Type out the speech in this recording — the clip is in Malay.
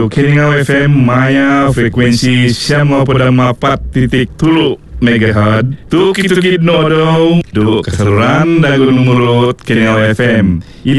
Keningau FM Maya frekuensi Siamo Podama 4.7 MHz. Tu kita no do. Do keseluruhan dagu numurut Keningau FM.